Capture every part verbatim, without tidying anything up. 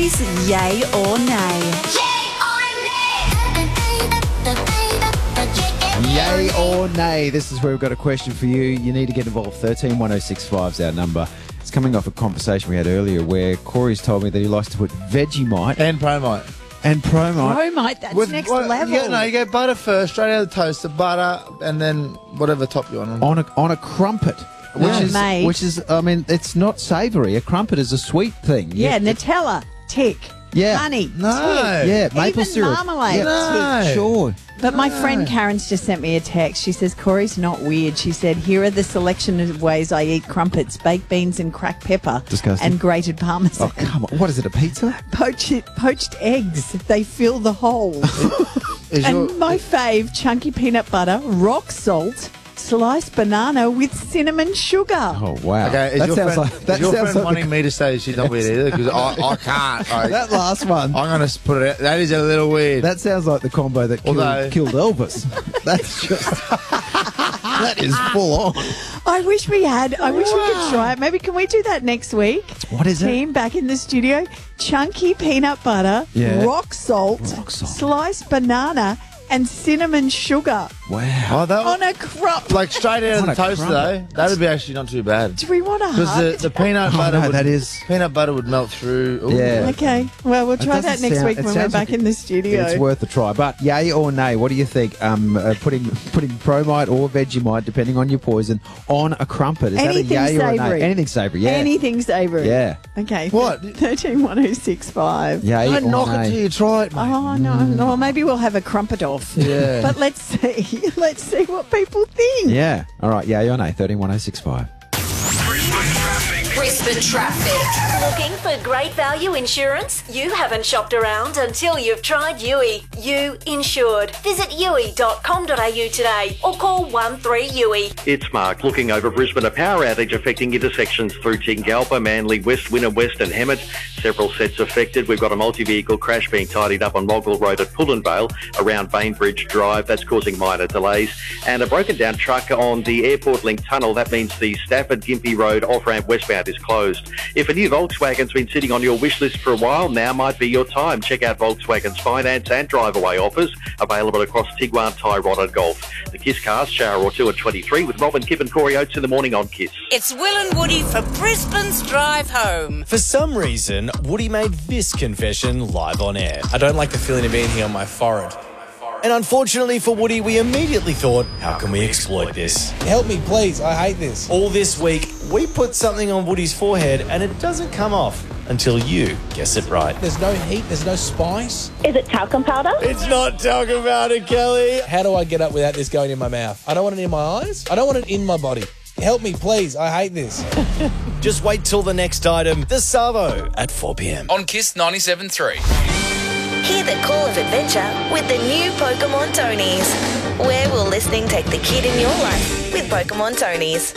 Corey's Yay or Nay. Yay or nay? This is where we've got a question for you. You need to get involved. thirteen one oh six five is our number. It's coming off a conversation we had earlier where Corey's told me that he likes to put Vegemite And Promite. and Promite. Promite, that's With- next well, level. Yeah, no, you go butter first, straight out of the toaster, butter, and then whatever top you want. on a on a crumpet, which Yeah. is Mate. which is I mean it's not savoury. A crumpet is a sweet thing. Yeah, You- Nutella, tick. Yeah. Honey, No. tick. yeah, maple Even syrup. marmalade, Yeah, No. tick. sure. But my friend Karen's just sent me a text. She says, Corey's not weird. She said, here are the selection of ways I eat crumpets, baked beans and cracked pepper. Disgusting. And grated parmesan. Oh come on! What is it? A pizza? Poached, poached eggs. They fill the holes. Is and your, my fave, chunky peanut butter, rock salt, sliced banana with cinnamon sugar. Oh wow! okay, is that your sounds friend, like that is your sounds friend like wanting the, me to say she's not weird either? Because I, I can't. I, that last one. I'm going to put it out. That is a little weird. That sounds like the combo that killed, Although- killed Elvis. That's just that is full on. I wish we had. I wish we Wow. could try it. Maybe can we do that next week? What is it? Team back in the studio. Chunky peanut butter, Yeah. rock salt, Rock salt. sliced banana, and cinnamon sugar Wow. Oh, that on a crump. like straight out of On the a toaster crumpet. though. That would be actually not too bad. Do we want a Because hug? the, the peanut Oh, butter no, would, that is- peanut butter would melt through. Ooh. Yeah. Okay. Well, we'll It try that doesn't next sound- week it when we're sounds back like in the studio. It's worth a try. But yay or nay, what do you think? Um, uh, putting putting Promite or Vegemite, depending on your poison, on a crumpet. Is Anything that a yay or a savoury. nay? Anything savoury, yeah. Anything savoury. Yeah. Okay. What? thirteen one oh six five. Yay Don't or knock nay? it till you try it, mate. Oh no, no, maybe we'll have a crumpet off. Yeah. But let's see. Let's see what people think. Yeah. All right, yay or nay, thirteen one oh six five. Brisbane Traffic. Looking for great value insurance? You haven't shopped around until you've tried Yui. You Insured. Visit yui dot com dot a u today or call one three Yui. It's Mark. Looking over Brisbane, a power outage affecting intersections through Tingalpa, Manly, West Winner West and Hemmett. Several sets affected. We've got a multi-vehicle crash being tidied up on Moggle Road at Pullenvale around Bainbridge Drive. That's causing minor delays. And a broken down truck on the Airport Link Tunnel. That means the Stafford Gympie Road off-ramp westbound is closed. If a new Volkswagen's been sitting on your wish list for a while, now might be your time. Check out Volkswagen's finance and drive-away offers available across Tiguan, Tyrone and Golf. The Kiss Cast, shower or two at twenty-three with Robin, Kip and Corey Oates in the morning on Kiss. It's Will and Woody for Brisbane's Drive Home. For some reason, Woody made this confession live on air. I don't like the feeling of anything on my forehead. And unfortunately for Woody, we immediately thought, how can we exploit this? Help me, please. I hate this. All this week, we put something on Woody's forehead and it doesn't come off until you guess it right. There's no heat. There's no spice. Is it talcum powder? It's not talking about it, Kelly. How do I get up without this going in my mouth? I don't want it in my eyes. I don't want it in my body. Help me, please. I hate this. Just wait till the next item, the Savo, at four p.m. On Kiss ninety-seven point three. Hear the call of adventure with the new Pokemon Tonies. Where will listening take the kid in your life with Pokemon Tonies?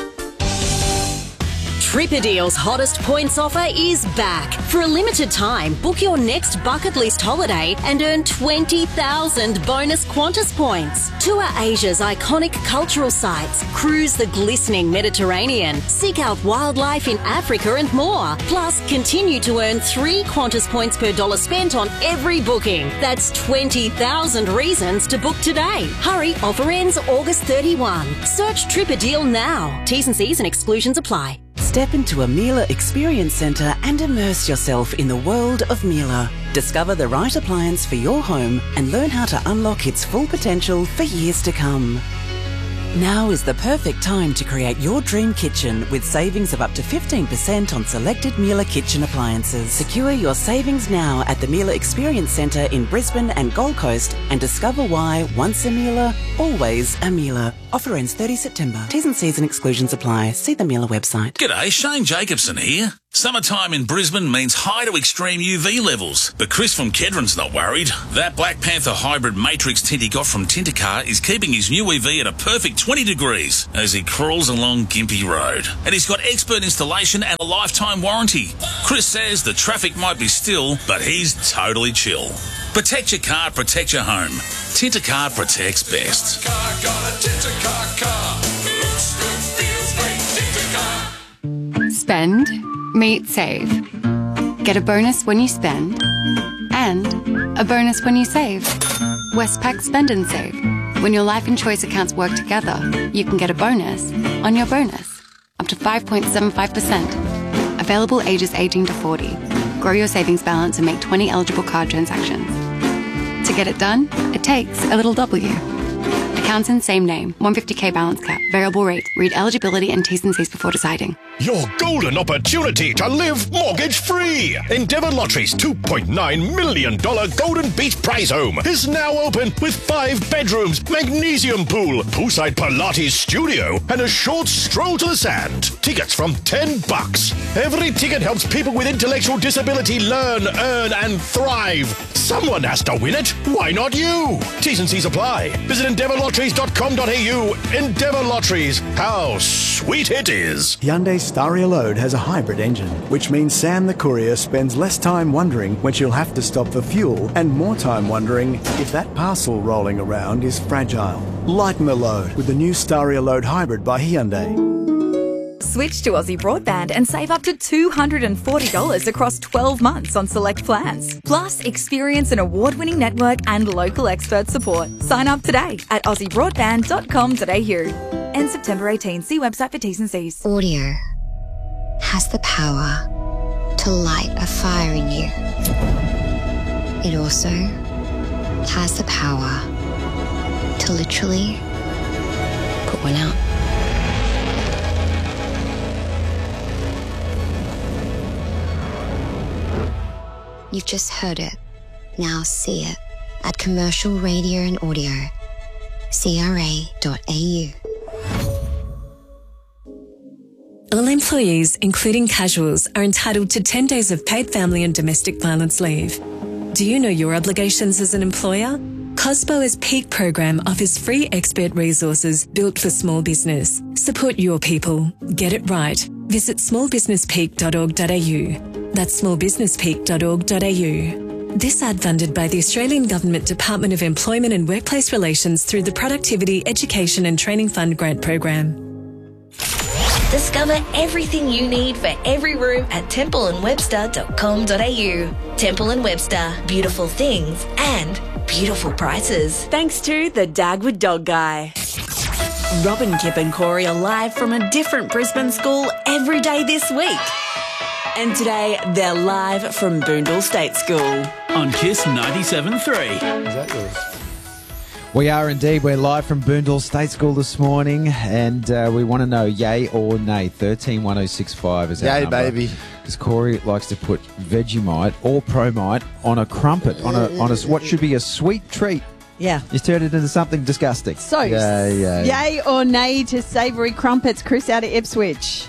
Tripadeal's hottest points offer is back. For a limited time, book your next bucket list holiday and earn twenty thousand bonus Qantas points. Tour Asia's iconic cultural sites, cruise the glistening Mediterranean, seek out wildlife in Africa and more. Plus, continue to earn three Qantas points per dollar spent on every booking. That's twenty thousand reasons to book today. Hurry, offer ends August thirty-first. Search Tripadeal now. T's and C's and exclusions apply. Step into a Miele Experience Centre and immerse yourself in the world of Miele. Discover the right appliance for your home and learn how to unlock its full potential for years to come. Now is the perfect time to create your dream kitchen with savings of up to fifteen percent on selected Miele kitchen appliances. Secure your savings now at the Miele Experience Centre in Brisbane and Gold Coast and discover why once a Miele, always a Miele. Offer ends thirtieth September. T's and C's and exclusions apply. See the Miele website. G'day, Shane Jacobson here. Summertime in Brisbane means high to extreme U V levels, but Chris from Kedron's not worried. That Black Panther hybrid matrix tint he got from Tintercar is keeping his new E V at a perfect twenty degrees as he crawls along Gympie Road. And he's got expert installation and a lifetime warranty. Chris says the traffic might be still, but he's totally chill. Protect your car, protect your home. Tintercar protects best. Car, got a Tintercar car. Looks good, feels great, Tintercar. Spend, meet, save. Get a bonus when you spend and a bonus when you save. Westpac Spend and Save. When your life and choice accounts work together, you can get a bonus on your bonus, up to five point seven five percent. Available ages eighteen to forty. Grow your savings balance and make twenty eligible card transactions. To get it done, it takes a little W. Accounts in same name, one hundred fifty k balance cap, variable rate. Read eligibility and T's and C's before deciding. Your golden opportunity to live mortgage-free. Endeavour Lottery's two point nine million dollars Golden Beach Prize Home is now open with five bedrooms, magnesium pool, poolside Pilates studio, and a short stroll to the sand. Tickets from ten bucks. Every ticket helps people with intellectual disability learn, earn, and thrive. Someone has to win it. Why not you? T's and C's apply. Visit endeavour lotteries dot com dot a u. Endeavour Lotteries. How sweet it is. Hyundai Staria Load has a hybrid engine, which means Sam the courier spends less time wondering when she'll have to stop for fuel and more time wondering if that parcel rolling around is fragile. Lighten the load with the new Staria Load Hybrid by Hyundai. Switch to Aussie Broadband and save up to two hundred forty dollars across twelve months on select plans. Plus, experience an award-winning network and local expert support. Sign up today at aussie broadband dot com dot a u. End September eighteenth. See website for T's and C's. Audio has the power to light a fire in you. It also has the power to literally put one out. You've just heard it. Now see it at Commercial Radio and Audio. C R A dot A U. All employees, including casuals, are entitled to ten days of paid family and domestic violence leave. Do you know your obligations as an employer? COSBO's Peak program offers free expert resources built for small business. Support your people. Get it right. Visit small business peak dot org dot a u. That's small business peak dot org dot a u. This ad funded by the Australian Government Department of Employment and Workplace Relations through the Productivity, Education and Training Fund grant program. Discover everything you need for every room at temple and webster dot com dot a u. Temple and Webster, beautiful things and beautiful prices. Thanks to the Dagwood Dog Guy. Robin, Kip and Corey are live from a different Brisbane school every day this week. And today, they're live from Boondall State School. On Kiss ninety-seven point three. Is that yours? We are indeed. We're live from Boondall State School this morning, and uh, we want to know yay or nay. thirteen one oh six five is our Yay, number. baby. Because Corey likes to put Vegemite or Promite on a crumpet, on a on a what should be a sweet treat. Yeah. He's turned it into something disgusting. So, yay, yay. yay or nay to savoury crumpets? Chris out of Ipswich.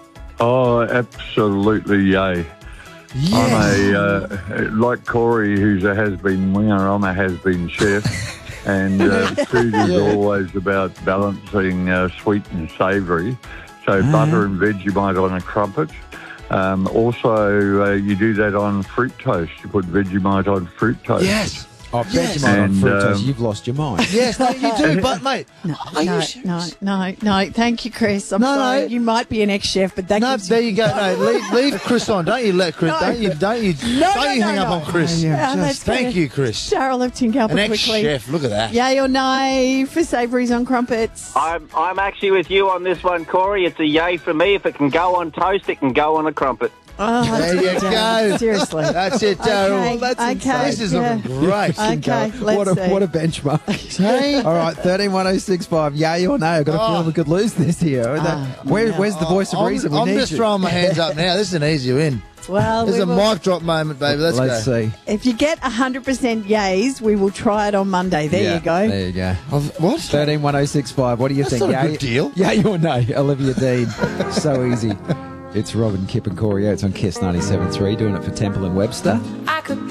Oh, absolutely yay. Yes. I'm a, uh, like Corey, who's a has-been winger, I'm a has-been chef. And uh, food is Yeah. always about balancing uh, sweet and savoury. So Ah. butter and Vegemite on a crumpet. Um, also, uh, you do that on fruit toast. You put Vegemite on fruit toast. Yes. Oh, Yes. Vegemite on And, fruit toast. um, You've lost your mind. Yes, no, you do, but mate, No, are no, you serious? no, no, no. Thank you, Chris. I'm No, sorry. no. You might be an ex-chef, but that No, gives there you go. No, leave, leave Chris on. Don't you let Chris. No. Don't you? Don't you? No, don't no, you no, hang no. up on Chris. Oh, yeah, let's Thank go. you, Chris. Cheryl of Tingalpa An quickly. ex-chef. Look at that. Yay or nay for savouries on crumpets? I'm I'm actually with you on this one, Corey. It's a yay for me. If it can go on toast, it can go on a crumpet. Oh, There you go. Seriously. That's it, Daryl. Okay, That's okay, insane. This is yeah. looking great. Okay, let's what a see. what a benchmark. Hey. All right, thirteen one oh six five. Yay or nay? I've got a feeling Oh. we could lose this here. Where, Where's the voice of I'm, reason? We I'm need just you. throwing my hands up now. This is an easy win. Well, This is we a will- mic drop moment, baby. Let's, Let's go. see. If you get one hundred percent yays, we will try it on Monday. There Yeah, you go. There you go. What? thirteen one oh six five. What do you That's think? not a Yay, good deal. Yay or nay? Olivia Dean. So easy. It's Robin, Kip and Corey. It's on Kiss ninety-seven point three, doing it for Temple and Webster. I could